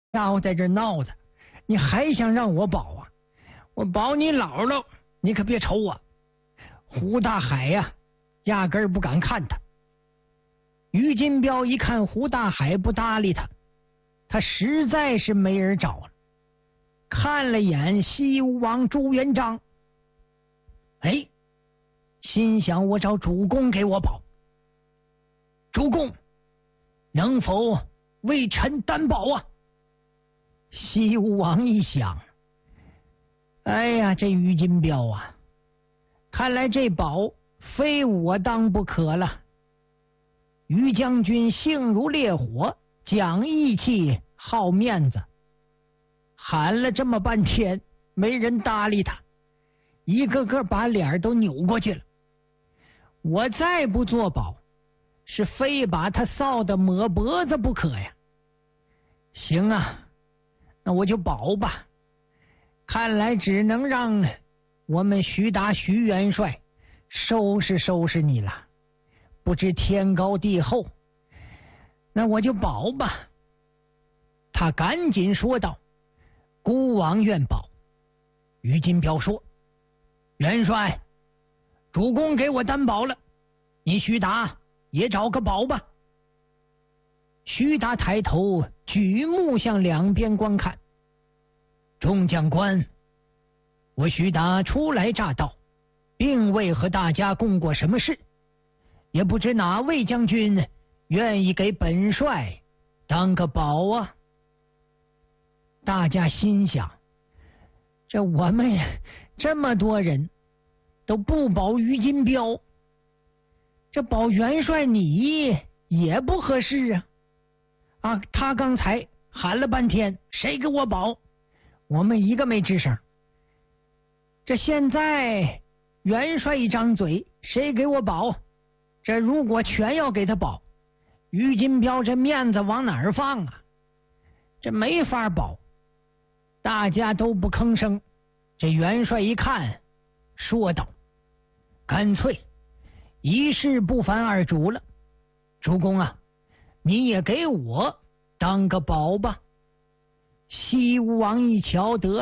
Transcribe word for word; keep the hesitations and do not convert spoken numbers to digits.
家伙在这闹着，你还想让我保啊？我保你姥姥，你可别瞅我。胡大海呀、啊，压根儿不敢看他。于金彪一看胡大海不搭理他，他实在是没人找了。看了眼西吴王朱元璋，哎，心想我找主公给我保。主公能否为臣担保啊？西吴王一想，哎呀，这于金彪啊，看来这保非我当不可了。于将军性如烈火，讲义气，好面子，喊了这么半天没人搭理他，一个个把脸都扭过去了。我再不做保，是非把他臊得抹脖子不可呀。行啊，那我就保吧。看来只能让我们徐达徐元帅收拾收拾你了，不知天高地厚。那我就保吧。他赶紧说道：孤王愿保。于金彪说：元帅，主公给我担保了，你徐达也找个保吧。徐达抬头举目向两边观看。众将官，我徐达初来乍到，并未和大家共过什么事，也不知哪位将军愿意给本帅当个保啊。大家心想，这我们这么多人都不保于金彪，这保元帅你也不合适啊！啊，他刚才喊了半天，谁给我保？我们一个没吱声。这现在元帅一张嘴，谁给我保？这如果全要给他保，于金彪这面子往哪儿放啊？这没法保。大家都不吭声。这元帅一看，说道：干脆一事不烦二主了，主公啊，你也给我当个保吧。西吴王一瞧，得